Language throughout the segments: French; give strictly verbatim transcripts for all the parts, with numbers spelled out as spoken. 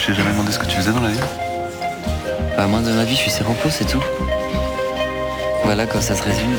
je t'ai jamais demandé ce que tu faisais dans la vie. Bah, moi, dans ma vie, je suis sérampo, c'est tout. Voilà, quand ça se résume.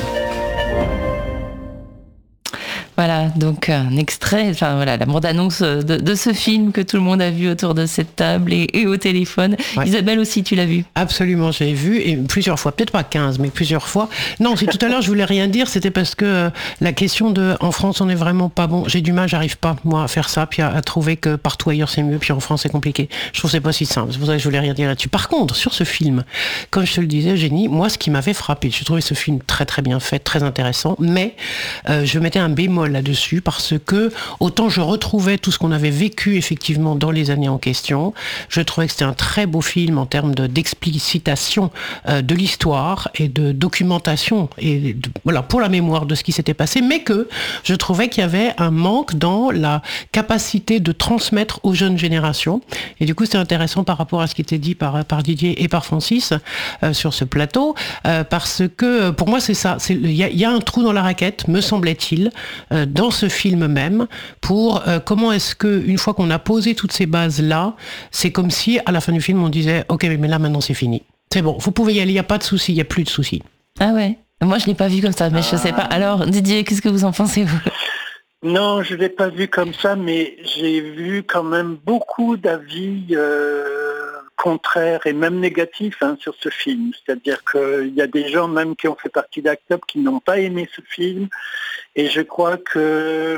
Voilà, donc un extrait, enfin voilà, la bande-annonce de, de ce film que tout le monde a vu autour de cette table et, et au téléphone. Ouais. Isabelle aussi, tu l'as vu? Absolument, j'ai vu, et plusieurs fois, peut-être pas quinze, mais plusieurs fois. Non, c'est tout à l'heure, je voulais rien dire, c'était parce que euh, la question de, en France, on est vraiment pas bon. J'ai du mal, j'arrive pas, moi, à faire ça, puis à, à trouver que partout ailleurs c'est mieux, puis en France c'est compliqué. Je trouve que c'est pas si simple, c'est pour ça que je voulais rien dire là-dessus. Par contre, sur ce film, comme je te le disais, Génie, moi, ce qui m'avait frappé, je trouvais ce film très très bien fait, très intéressant, mais euh, je mettais un bémol là-dessus parce que autant je retrouvais tout ce qu'on avait vécu effectivement dans les années en question, je trouvais que c'était un très beau film en termes de, d'explicitation euh, de l'histoire et de documentation et de, voilà, pour la mémoire de ce qui s'était passé, mais que je trouvais qu'il y avait un manque dans la capacité de transmettre aux jeunes générations. Et du coup, c'est intéressant par rapport à ce qui était dit par, par Didier et par Francis euh, sur ce plateau, euh, parce que pour moi, c'est ça. Il y, y a un trou dans la raquette, me semblait-il, euh, dans ce film même, pour euh, comment est-ce que, une fois qu'on a posé toutes ces bases-là, c'est comme si, à la fin du film, on disait « Ok, mais là, maintenant, c'est fini. C'est bon, vous pouvez y aller, il n'y a pas de souci, il n'y a plus de souci. » Ah ouais. Moi, je ne l'ai pas vu comme ça, mais ah. je ne sais pas. Alors, Didier, qu'est-ce que vous en pensez, vous? Non, je ne l'ai pas vu comme ça, mais j'ai vu quand même beaucoup d'avis euh, contraires et même négatifs hein, sur ce film. C'est-à-dire qu'il y a des gens même qui ont fait partie d'Act Up qui n'ont pas aimé ce film. Et je crois que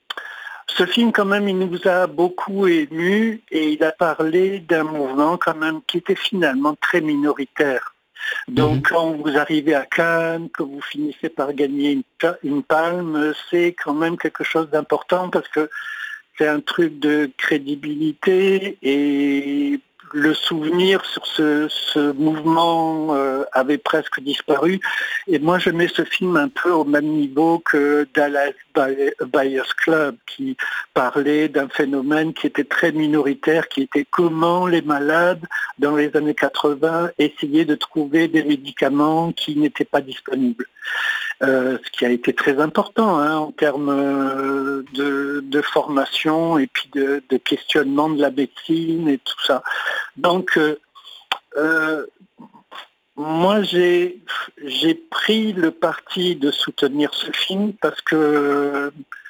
ce film, quand même, il nous a beaucoup émus et il a parlé d'un mouvement quand même qui était finalement très minoritaire. Donc, mmh. quand vous arrivez à Cannes, que vous finissez par gagner une, une palme, c'est quand même quelque chose d'important parce que c'est un truc de crédibilité et le souvenir sur ce, ce mouvement euh, avait presque disparu. Et moi, je mets ce film un peu au même niveau que Dallas Buyers Club, qui parlait d'un phénomène qui était très minoritaire, qui était comment les malades, dans les années quatre-vingts, essayaient de trouver des médicaments qui n'étaient pas disponibles. Euh, ce qui a été très important hein, en termes euh, de, de formation et puis de, de questionnement de la médecine et tout ça. Donc, euh, euh, moi, j'ai, j'ai pris le parti de soutenir ce film parce que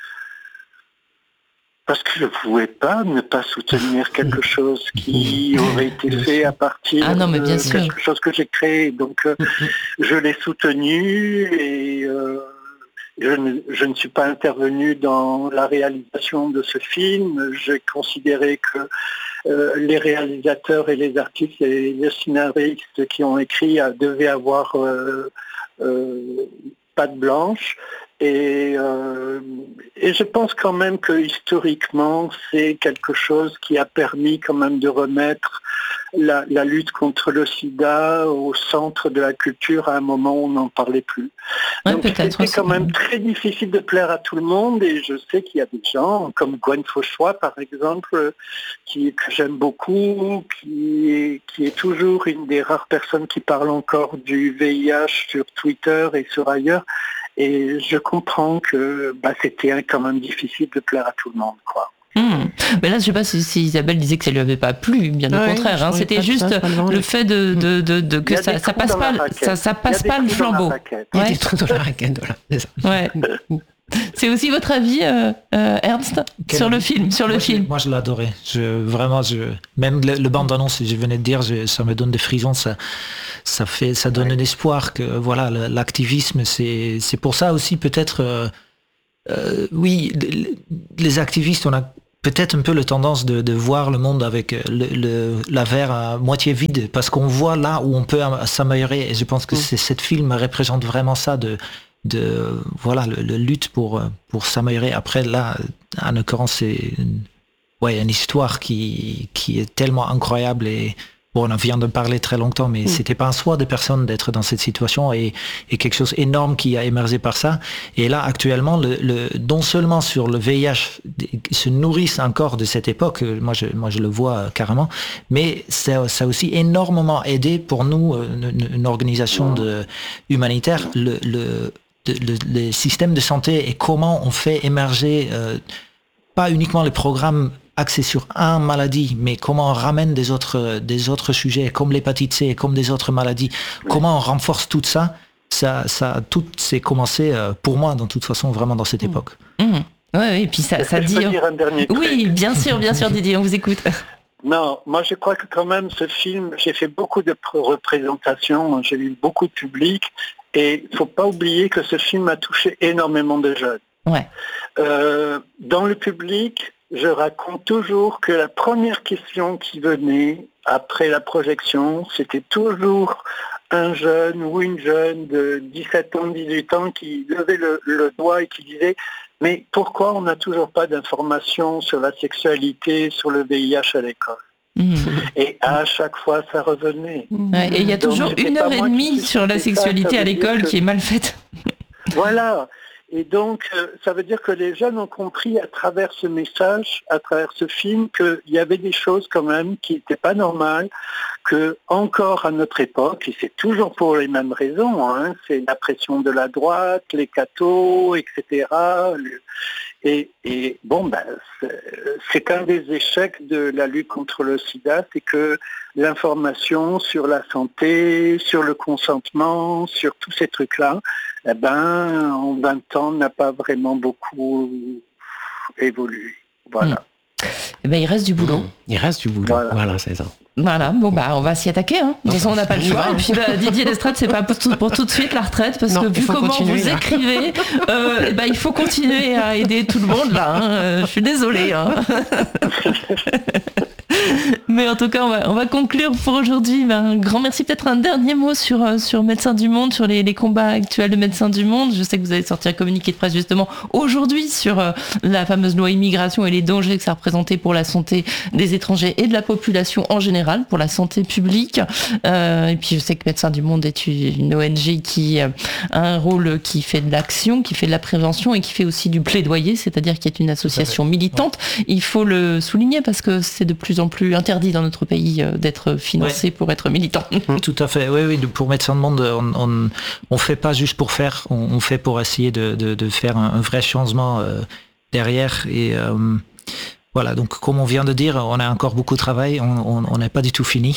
parce que je ne pouvais pas ne pas soutenir quelque chose qui aurait été fait à partir ah non, mais bien de sûr. quelque chose que j'ai créé. Donc, euh, je l'ai soutenu et euh, je, ne, je ne suis pas intervenu dans la réalisation de ce film. J'ai considéré que euh, les réalisateurs et les artistes et les scénaristes qui ont écrit euh, devaient avoir euh, euh, patte blanche. Et, euh, et je pense quand même que historiquement, c'est quelque chose qui a permis quand même de remettre la, la lutte contre le sida au centre de la culture à un moment où on n'en parlait plus. Ouais, donc c'était quand même très difficile de plaire à tout le monde et je sais qu'il y a des gens comme Gwen Fauchois par exemple, qui, que j'aime beaucoup, qui est, qui est toujours une des rares personnes qui parle encore du V I H sur Twitter et sur ailleurs. Et je comprends que bah, c'était quand même difficile de plaire à tout le monde, quoi. Mmh. Mais là, je ne sais pas si, si Isabelle disait que ça lui avait pas plu, bien au ouais, contraire. Hein, c'était juste ça, le fait de, de, de, de que ça, ça passe pas, ça, ça passe pas le flambeau. Il y a des trous dans la raquette, voilà. C'est ça. Ouais. C'est aussi votre avis, euh, euh, Ernst, Quel sur avis? le film, sur moi, le je, film. Moi, je l'ai adoré. Je, vraiment, je, même le, le bande-annonce, je venais de dire, je, ça me donne des frissons. Ça, ça fait, ça donne ouais. un espoir que, voilà, l'activisme, c'est, c'est pour ça aussi peut-être. Euh, euh, oui, les activistes, on a peut-être un peu la tendance de, de voir le monde avec le, le, la verre à moitié vide, parce qu'on voit là où on peut s'améliorer. Et je pense que mmh. c'est, cette film représente vraiment ça de de voilà le, le lutte pour pour s'améliorer. Après là en l'occurrence c'est une, ouais une histoire qui qui est tellement incroyable et bon on vient de parler très longtemps mais mmh. c'était pas un choix de personne d'être dans cette situation et et quelque chose énorme qui a émergé par ça. Et là actuellement le, le non seulement sur le V I H se nourrissent encore de cette époque, moi je moi je le vois carrément, mais ça ça a aussi énormément aidé pour nous une, une organisation de humanitaire le le Le, le système de santé et comment on fait émerger euh, pas uniquement les programmes axé sur un maladie, mais comment on ramène des autres, des autres sujets, comme l'hépatite C, comme des autres maladies, oui. comment on renforce tout ça, ça, ça tout s'est commencé, euh, pour moi, de toute façon, vraiment dans cette mmh. époque. Mmh. Oui, et puis ça, ça dit... Je peux dire un dernier truc. Oui, bien sûr, bien sûr, Didier, on vous écoute. Non, moi je crois que quand même ce film, j'ai fait beaucoup de représentations, j'ai eu beaucoup de public, et il ne faut pas oublier que ce film a touché énormément de jeunes. Ouais. Euh, dans le public, je raconte toujours que la première question qui venait après la projection, c'était toujours un jeune ou une jeune de dix-sept ans, dix-huit ans qui levait le, le doigt et qui disait « Mais pourquoi on n'a toujours pas d'informations sur la sexualité, sur le V I H à l'école ?» Mmh. Et à chaque fois, ça revenait. Ouais, et il y a toujours donc, une heure et demie sur la sexualité ça, ça à l'école que... qui est mal faite. Voilà. Et donc, euh, ça veut dire que les jeunes ont compris à travers ce message, à travers ce film, qu'il y avait des choses quand même qui n'étaient pas normales, que encore à notre époque, et c'est toujours pour les mêmes raisons, hein, c'est la pression de la droite, les cathos, et cetera. Le, et, et bon, ben, c'est, c'est qu'un des échecs de la lutte contre le sida, c'est que l'information sur la santé, sur le consentement, sur tous ces trucs-là, eh ben, en vingt ans, n'a pas vraiment beaucoup évolué. Voilà. Mmh. Eh ben, il reste du boulot. Mmh. Il reste du boulot. Voilà, voilà c'est ça. Voilà, bon bah on va s'y attaquer. Hein. De toute façon, on n'a pas le choix. Et puis bah, Didier Lestrade, c'est pas pour tout, pour tout de suite la retraite, parce non, que vu comment vous là. écrivez, euh, bah, il faut continuer à aider tout le monde là. Hein. Je suis désolée. Hein. Mais en tout cas, on va, on va conclure pour aujourd'hui. Ben, un grand merci. Peut-être un dernier mot sur, sur Médecins du Monde, sur les, les combats actuels de Médecins du Monde. Je sais que vous avez sorti un communiqué de presse justement aujourd'hui sur euh, la fameuse loi immigration et les dangers que ça représentait pour la santé des étrangers et de la population en général, pour la santé publique. Euh, et puis je sais que Médecins du Monde est une O N G qui a un rôle qui fait de l'action, qui fait de la prévention et qui fait aussi du plaidoyer, c'est-à-dire qui est une association militante. Il faut le souligner parce que c'est de plus en plus interdit dans notre pays d'être financé ouais. pour être militant. Tout à fait, oui, oui. Pour Médecins du Monde, on on fait pas juste pour faire, on, on fait pour essayer de, de, de faire un, un vrai changement euh, derrière. Et euh, voilà, donc comme on vient de dire, on a encore beaucoup de travail, on n'est pas du tout fini.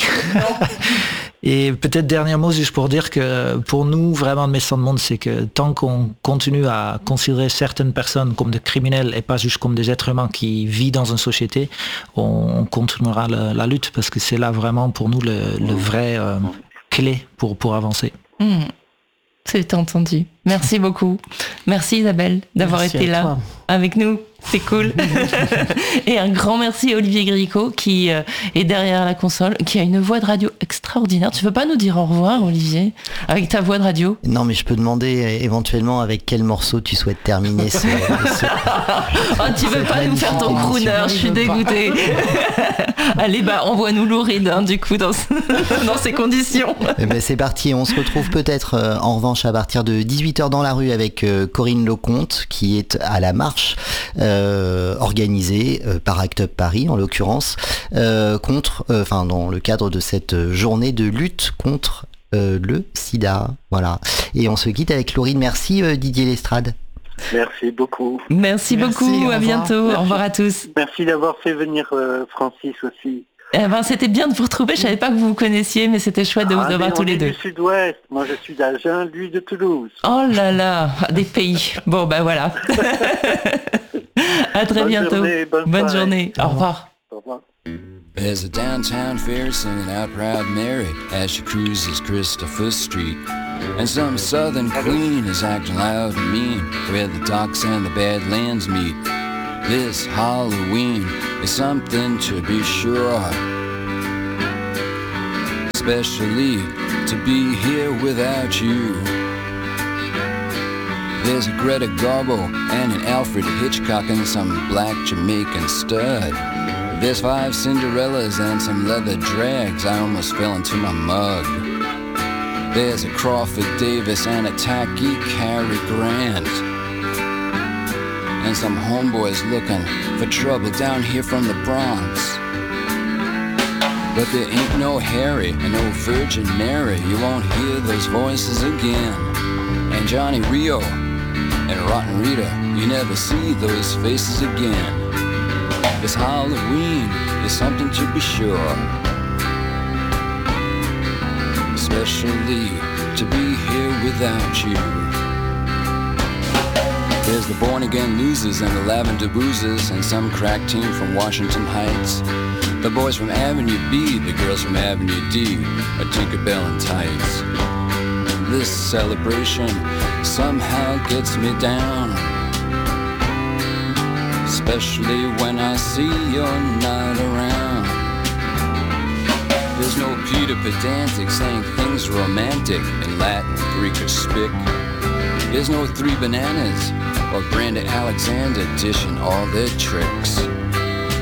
Et peut-être dernier mot juste pour dire que pour nous, vraiment, Médecins du Monde, c'est que tant qu'on continue à considérer certaines personnes comme des criminels et pas juste comme des êtres humains qui vivent dans une société, on continuera la, la lutte parce que c'est là vraiment pour nous le, le vrai euh, clé pour, pour avancer. Mmh. C'est entendu. Merci beaucoup. merci Isabelle d'avoir merci été là toi. Avec nous. C'est cool. Et un grand merci à Olivier Gricot qui euh, est derrière la console, qui a une voix de radio extraordinaire. Tu veux pas nous dire au revoir, Olivier, avec ta voix de radio? Non, mais je peux demander euh, éventuellement avec quel morceau tu souhaites terminer ce... ce... Oh, tu veux pas nous faire ton crooner, je suis dégoûtée. Allez, bah envoie-nous Louride, hein, du coup, dans, ce... dans ces conditions. Eh ben, c'est parti, on se retrouve peut-être euh, en revanche à partir de dix-huit heures dans la rue avec euh, Corinne Lecomte qui est à la marche euh, organisée euh, par Act Up Paris en l'occurrence euh, contre, enfin euh, dans le cadre de cette journée de lutte contre euh, le sida. Voilà. Et on se quitte avec Laurine. Merci euh, Didier Lestrade. Merci beaucoup. Merci, Merci beaucoup, à bientôt. Merci. Au revoir à tous. Merci d'avoir fait venir euh, Francis aussi. Eh ben, c'était bien de vous retrouver, je savais pas que vous vous connaissiez, mais c'était chouette de vous ah, avoir tous les deux. Du Sud-Ouest, moi je suis d'Agen, lui de Toulouse. Oh là là, des pays. Bon ben voilà. À très bonne bientôt. Journée, bonne bonne journée. Au revoir. Au revoir. There's a downtown fair singing out Proud Mary as she cruises Christopher Street. And some southern queen is acting loud and mean where the docks and the Badlands meet. This Halloween is something to be sure, especially to be here without you. There's a Greta Garbo and an Alfred Hitchcock and some black Jamaican stud. There's five Cinderellas and some leather drags, I almost fell into my mug. There's a Crawford Davis and a tacky Cary Grant, and some homeboys looking for trouble down here from the Bronx. But there ain't no Harry and no Virgin Mary, you won't hear those voices again. And Johnny Rio and Rotten Rita, you never see those faces again. This Halloween is something to be sure, especially to be here without you. There's the Born Again Losers and the Lavender Boozers and some crack team from Washington Heights. The boys from Avenue B, the girls from Avenue D, a Tinkerbell in tights. This celebration somehow gets me down, especially when I see you're not around. There's no Peter Pedantic saying things romantic in Latin, Greek, or Spic. There's no Three Bananas or Brenda Alexander dishing all their tricks.